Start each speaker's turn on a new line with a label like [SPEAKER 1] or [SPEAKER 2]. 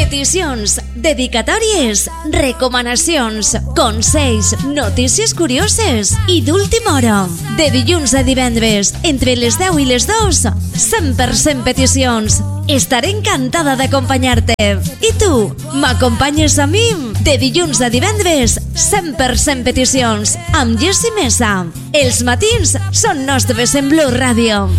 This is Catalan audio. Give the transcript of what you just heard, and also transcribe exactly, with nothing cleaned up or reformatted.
[SPEAKER 1] peticions, dedicatòries, recomanacions, consells, notícies curioses i d'última hora. De dilluns a divendres, entre les deu i les dos, cent per cent peticions. Estaré encantada d'acompanyar-te. I tu, m'acompanyes a mi? De dilluns a divendres, cent per cent peticions, amb Jessie Mesa. Els matins són nostres en Blu Radio.